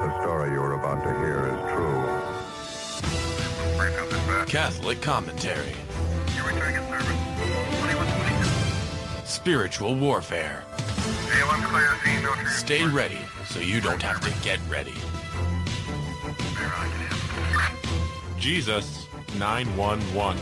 The story you're about to hear is true. Catholic commentary. You're returning a service. 2122. Spiritual warfare. ALM clear, see no transfer. Stay ready so you don't have to get ready. Jesus 911.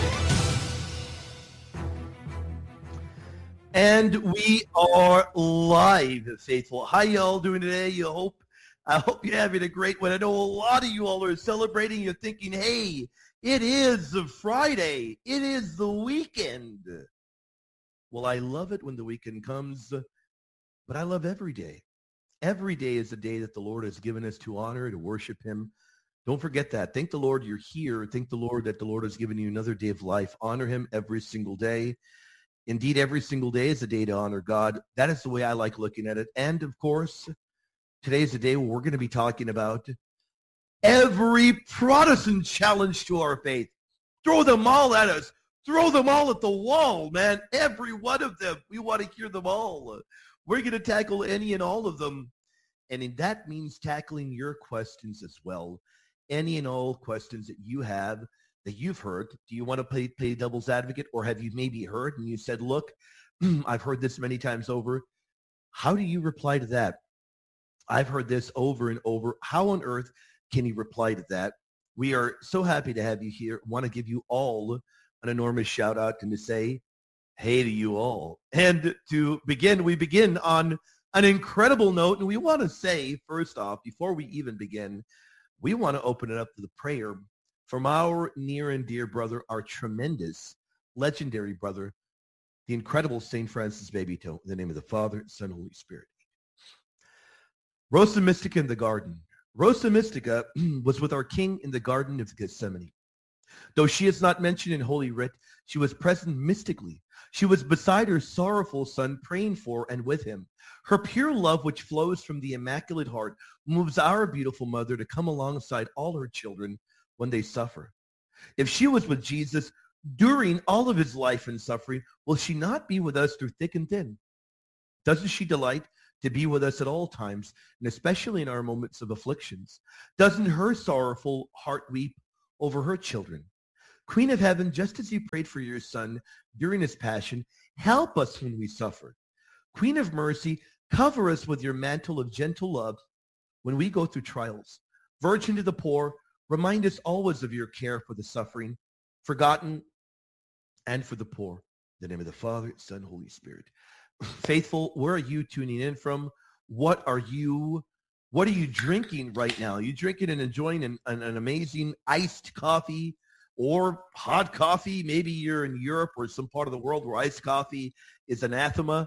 And we are live, faithful. How y'all doing today? I hope you're having a great one. I know a lot of you all are celebrating. You're thinking, hey, it is Friday. It is the weekend. Well, I love it when the weekend comes, but I love every day. Every day is a day that the Lord has given us to honor, to worship him. Don't forget that. Thank the Lord you're here. Thank the Lord that the Lord has given you another day of life. Honor him every single day. Indeed, every single day is a day to honor God. That is the way I like looking at it. And, of course, today is the day where we're going to be talking about every Protestant challenge to our faith. Throw them all at us. Throw them all at the wall, man. Every one of them. We want to hear them all. We're going to tackle any and all of them. And that means tackling your questions as well. Any and all questions that you have, that you've heard. Do you want to play devil's advocate, or have you maybe heard and you said, look, I've heard this many times over. How do you reply to that? I've heard this over and over. How on earth can you reply to that? We are so happy to have you here. Want to give you all an enormous shout out and to say, hey to you all. And to begin, we begin on an incredible note. And we want to say, first off, before we even begin, we want to open it up to the prayer from our near and dear brother, our tremendous, legendary brother, the incredible St. Francis Babytoe, in the name of the Father, Son, Holy Spirit. Rosa Mystica in the garden. Rosa Mystica was with our King in the Garden of Gethsemane. Though she is not mentioned in Holy Writ, she was present mystically. She was beside her sorrowful son, praying for and with him. Her pure love, which flows from the Immaculate Heart, moves our beautiful mother to come alongside all her children when they suffer. If she was with Jesus during all of his life and suffering, will she not be with us through thick and thin? Doesn't she delight to be with us at all times, and especially in our moments of afflictions? Doesn't her sorrowful heart weep over her children? Queen of Heaven, just as you prayed for your son during his passion, help us when we suffer. Queen of Mercy, cover us with your mantle of gentle love when we go through trials. Virgin to the poor, remind us always of your care for the suffering, forgotten, and for the poor. In the name of the Father, Son, Holy Spirit. Faithful, where are you tuning in from? What are you drinking right now? Are you drinking and enjoying an amazing iced coffee or hot coffee? Maybe you're in Europe or some part of the world where iced coffee is anathema.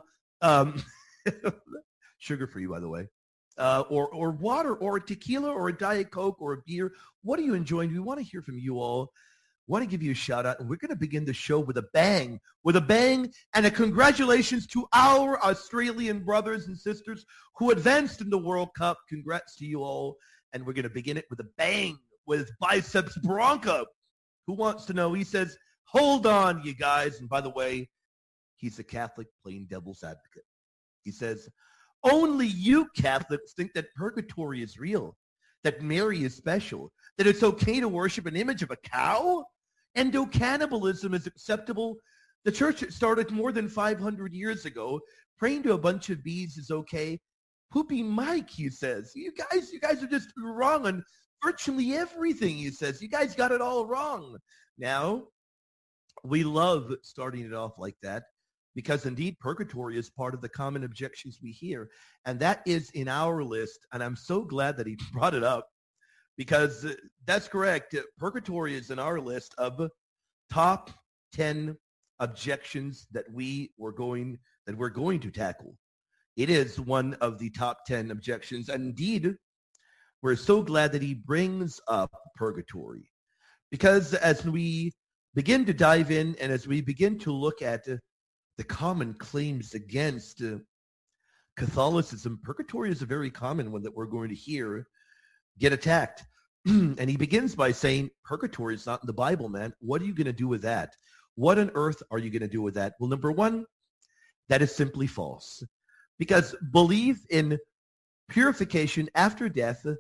Sugar for you, by the way. Or water, or a tequila, or a Diet Coke, or a beer. What are you enjoying? We want to hear from you all. Want to give you a shout out, and we're going to begin the show with a bang, and a congratulations to our Australian brothers and sisters who advanced in the World Cup. Congrats to you all, and we're going to begin it with a bang with Biceps Bronco, who wants to know. He says, hold on, you guys. And by the way, he's a Catholic playing devil's advocate. He says, only you Catholics think that purgatory is real, that Mary is special, that it's okay to worship an image of a cow? Endocannibalism is acceptable. The church that started more than 500 years ago, praying to a bunch of bees is okay. Poopy Mike, he says. You guys are just wrong on virtually everything, he says. You guys got it all wrong. Now, we love starting it off like that, because indeed purgatory is part of the common objections we hear. And that is in our list. And I'm so glad that he brought it up, because that's correct. Purgatory is in our list of top 10 objections that we're going to tackle. It is one of the top 10 objections. And indeed, we're so glad that he brings up purgatory, because as we begin to dive in and as we begin to look at the common claims against Catholicism, purgatory is a very common one that we're going to hear get attacked. And he begins by saying, purgatory is not in the Bible, man. What are you going to do with that? What on earth are you going to do with that? Well, number one, that is simply false. Because belief in purification after death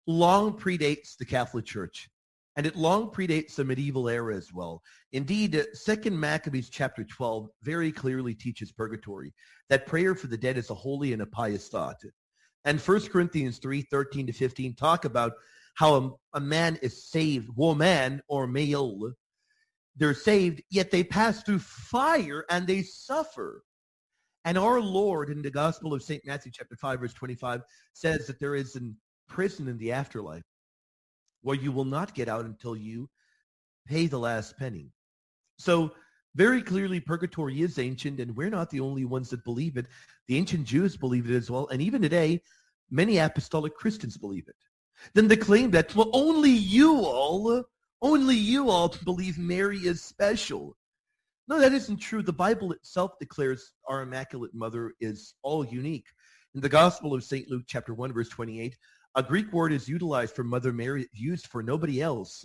long predates the Catholic Church, and it long predates the medieval era as well. Indeed, 2 Maccabees chapter 12 very clearly teaches purgatory, that prayer for the dead is a holy and a pious thought. And 1 Corinthians 3:13-15 talk about how a man is saved, woman or male, they're saved, yet they pass through fire and they suffer. And our Lord in the Gospel of St. Matthew chapter 5, verse 25 says that there is a prison in the afterlife where you will not get out until you pay the last penny. So very clearly purgatory is ancient, and we're not the only ones that believe it. The ancient Jews believed it as well, and even today, many apostolic Christians believe it. Then the claim that, well, only you all believe Mary is special. No, that isn't true. The Bible itself declares our Immaculate Mother is all unique. In the Gospel of St. Luke, chapter 1, verse 28, a Greek word is utilized for Mother Mary, used for nobody else.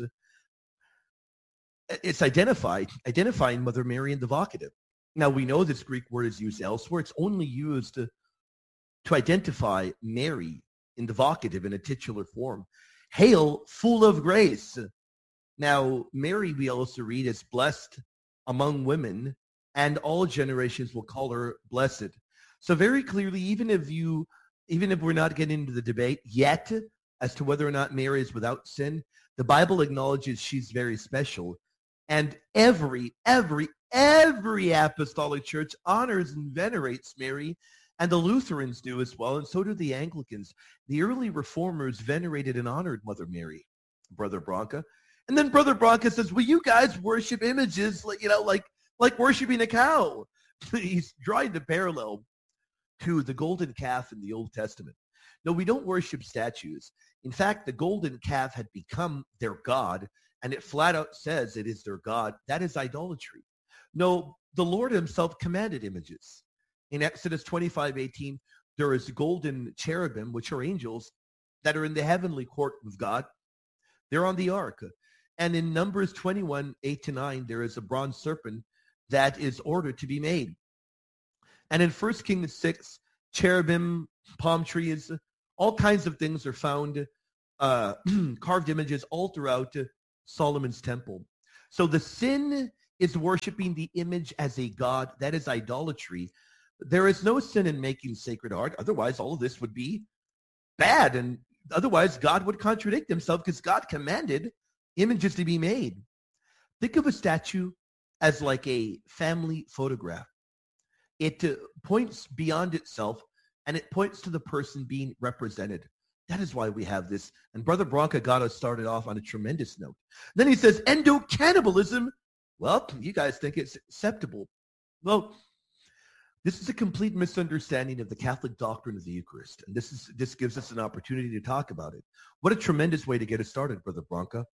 It's identifying Mother Mary in the vocative. Now, we know this Greek word is used elsewhere. It's only used to identify Mary in the vocative in a titular form. Hail, full of grace. Now, Mary, we also read, is blessed among women, and all generations will call her blessed. So very clearly, even if we're not getting into the debate yet as to whether or not Mary is without sin, the Bible acknowledges she's very special. And every apostolic church honors and venerates Mary, and the Lutherans do as well, and so do the Anglicans. The early reformers venerated and honored Mother Mary, Brother Branca. And then Brother Branca says, well, you guys worship images, like worshiping a cow. He's drawing the parallel to the golden calf in the Old Testament. No, we don't worship statues. In fact, the golden calf had become their god, and it flat out says it is their god. That is idolatry. No, the Lord himself commanded images. In Exodus 25:18, there is golden cherubim, which are angels, that are in the heavenly court with God. They're on the ark. And in Numbers 21:8-9, there is a bronze serpent that is ordered to be made. And in 1 Kings 6, cherubim, palm trees, all kinds of things are found, carved images all throughout Solomon's temple. So the sin is worshiping the image as a god. That is idolatry. There is no sin in making sacred art. Otherwise, all of this would be bad. And otherwise, God would contradict himself, because God commanded images to be made. Think of a statue as like a family photograph. It points beyond itself, and it points to the person being represented. That is why we have this. And Brother Branca got us started off on a tremendous note. Then he says, endocannibalism. Well, you guys think it's acceptable. Well, this is a complete misunderstanding of the Catholic doctrine of the Eucharist. And this gives us an opportunity to talk about it. What a tremendous way to get us started, Brother Branca.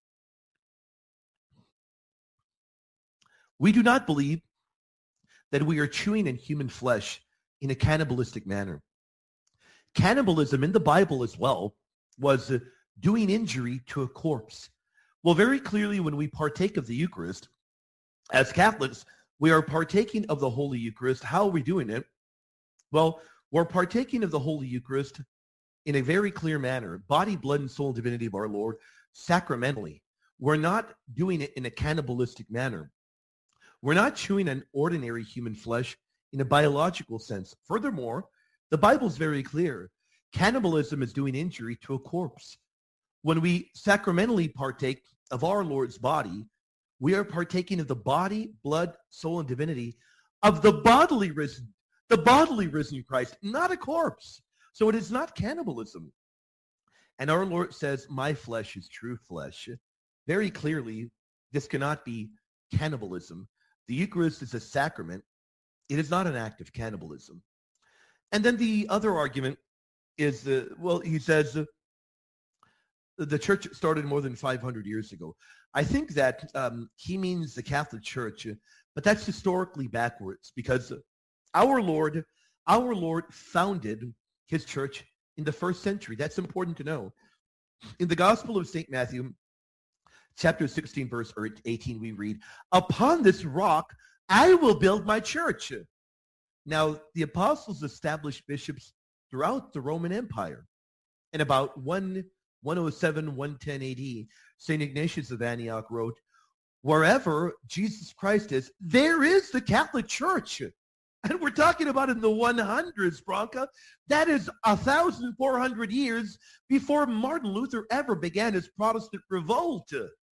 We do not believe that we are chewing in human flesh in a cannibalistic manner. Cannibalism in the Bible as well was doing injury to a corpse. Well, very clearly, when we partake of the Eucharist, as Catholics, we are partaking of the Holy Eucharist. How are we doing it? Well, we're partaking of the Holy Eucharist in a very clear manner. Body, blood, and soul and divinity of our Lord, sacramentally. We're not doing it in a cannibalistic manner. We're not chewing on ordinary human flesh in a biological sense. Furthermore, the Bible is very clear. Cannibalism is doing injury to a corpse. When we sacramentally partake of our Lord's body, we are partaking of the body, blood, soul, and divinity of the bodily risen Christ, not a corpse. So it is not cannibalism. And our Lord says, my flesh is true flesh. Very clearly, this cannot be cannibalism. The Eucharist is a sacrament. It is not an act of cannibalism. And then the other argument is, he says the church started more than 500 years ago. I think that he means the Catholic Church, but that's historically backwards, because our Lord founded his church in the first century. That's important to know. In the Gospel of St. Matthew, chapter 16, verse 18, we read, upon this rock, I will build my church. Now, the apostles established bishops throughout the Roman Empire. And about 1 107, 110 AD, St. Ignatius of Antioch wrote, wherever Jesus Christ is, there is the Catholic Church. And we're talking about in the 100s, Branca. That is 1,400 years before Martin Luther ever began his Protestant revolt.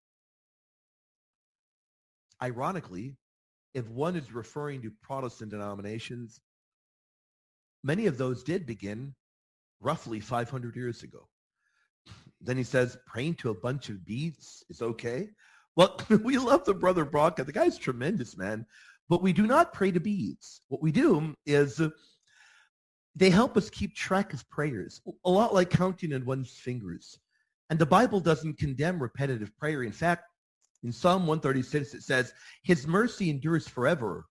Ironically, if one is referring to Protestant denominations, many of those did begin roughly 500 years ago. Then he says, praying to a bunch of beads is okay. Well, we love the brother Branca. The guy's tremendous, man. But we do not pray to beads. What we do is they help us keep track of prayers, a lot like counting in one's fingers. And the Bible doesn't condemn repetitive prayer. In fact, in Psalm 136, it says, his mercy endures forever,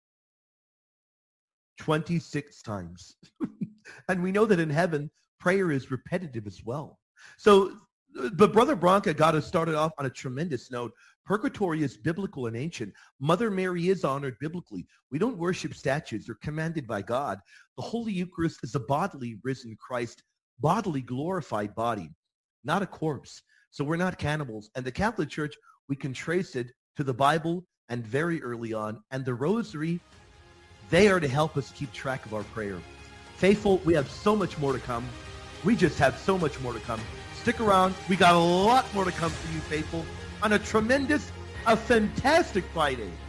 26 times. And we know that in heaven, prayer is repetitive as well. So, but Brother Branca got us started off on a tremendous note. Purgatory is biblical and ancient. Mother Mary is honored biblically. We don't worship statues. They're commanded by God. The Holy Eucharist is a bodily risen Christ, bodily glorified body, not a corpse. So we're not cannibals. And the Catholic Church, we can trace it to the Bible and very early on. And the Rosary, they are to help us keep track of our prayer. Faithful, we have so much more to come. We just have so much more to come. Stick around. We got a lot more to come for you, faithful, on a fantastic Friday.